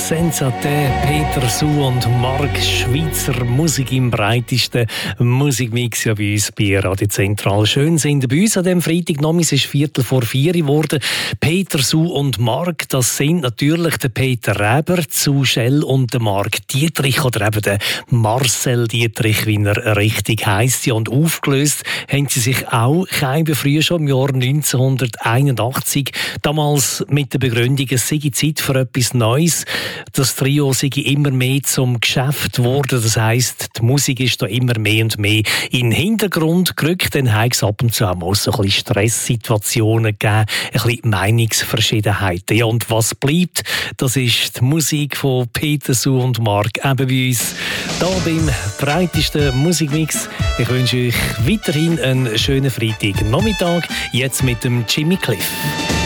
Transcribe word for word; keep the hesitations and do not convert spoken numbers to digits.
Sensate, Peter Su und Mark, Schweizer Musik im breitesten Musikmix ja bei uns bei Radio Zentral. Schön sind bei uns an diesem Freitag noch, es ist Viertel vor vier geworden. Peter Su und Mark, das sind natürlich der Peter Räber zu Shell und der Mark Dietrich oder eben der Marcel Dietrich, wie er richtig heisst. Ja, und aufgelöst haben sie sich auch Scheiben früher schon im Jahr neunzehnhunderteinundachtzig. Damals mit der Begründung, es sei Zeit für etwas Neues. Das Trio sei immer mehr zum Geschäft geworden. Das heisst, die Musik ist da immer mehr und mehr in den Hintergrund gerückt. Dann hat es ab und zu auch mal so ein bisschen Stresssituationen gegeben, ein bisschen Meinungsverschiedenheiten. Ja, und was bleibt, das ist die Musik von Peter Su und Mark eben bei uns hier beim breitesten Musikmix. Ich wünsche euch weiterhin einen schönen Freitagnachmittag, jetzt mit dem Jimmy Cliff.